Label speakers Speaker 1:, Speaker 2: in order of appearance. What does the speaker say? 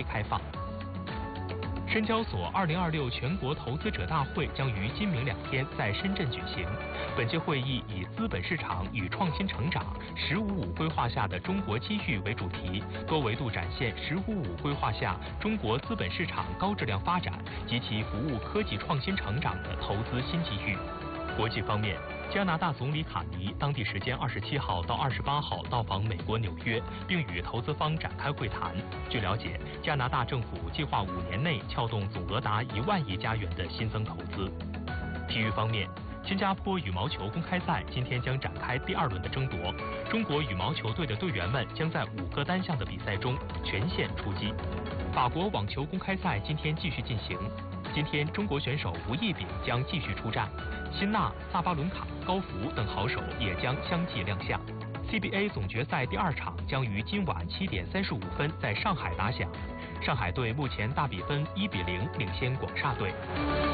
Speaker 1: 未开放。深交所2026全国投资者大会将于今明2天在深圳举行。本届会议以资本市场与创新成长“15+5”规划下的中国机遇为主题，多维度展现“15+5”规划下中国资本市场高质量发展及其服务科技创新成长的投资新机遇。国际方面，加拿大总理卡尼当地时间27号到28号到访美国纽约，并与投资方展开会谈。据了解，加拿大政府计划5年内撬动总额达1万亿加元的新增投资。体育方面，新加坡羽毛球公开赛今天将展开第2轮的争夺，中国羽毛球队的队员们将在5个单项的比赛中全线出击。法国网球公开赛今天继续进行，今天中国选手吴亦丙将继续出战，辛纳、萨巴伦卡、高福等好手也将相继亮相。CBA 总决赛第2场将于今晚7点35分在上海打响，上海队目前大比分1-0领先广厦队。